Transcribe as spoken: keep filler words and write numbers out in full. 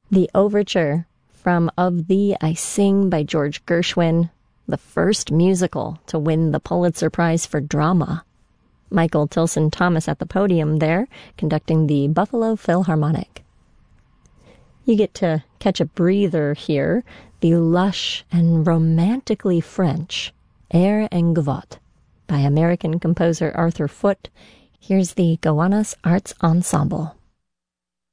The overture from Of Thee I Sing by George Gershwin, the first musical to win the Pulitzer Prize for Drama. Michael Tilson Thomas at the podium there, conducting the Buffalo Philharmonic. You get to catch a breather here, the lush and romantically French Air en Gavotte by American composer Arthur Foote. Here's the Gowanus Arts Ensemble.